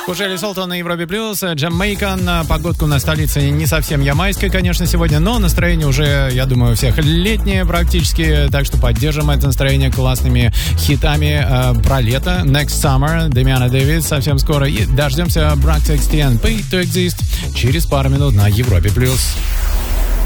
Кужели Солтон на Европе Плюс, Джамайкан. Погодка у нас в столице не совсем ямайская, конечно, сегодня, но настроение уже, я думаю, у всех летнее практически, так что поддержим это настроение классными хитами про лето. Next Summer, Демиана Дэвид совсем скоро. И дождемся Брак to Extend, Pay to Exist через пару минут на Европе Плюс.